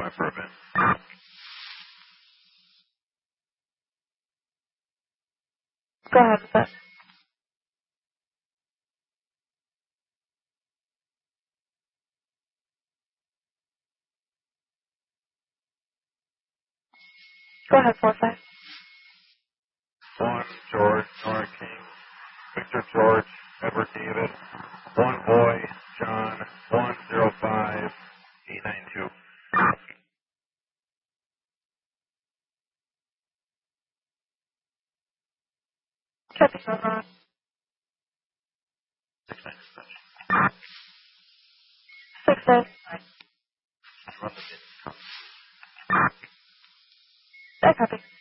on it for a bit. Go ahead with it. Go ahead, 45. 1, George, Nora King, Victor George, Edward David, 1 boy, John, 105, 892. Copy, over. 6 days. I copy.